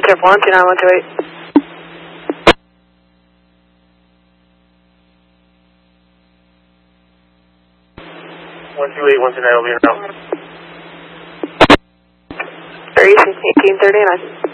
Trip 129 128. 128, 129, over here now. 1839.